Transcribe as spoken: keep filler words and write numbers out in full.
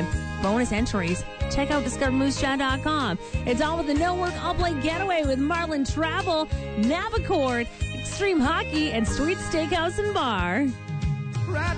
weekend. Bonus entries. Check out discover moose jaw dot com. It's all with the No Work All Play Getaway with Marlin Travel, Navicord, Extreme Hockey, and Sweet Steakhouse and Bar.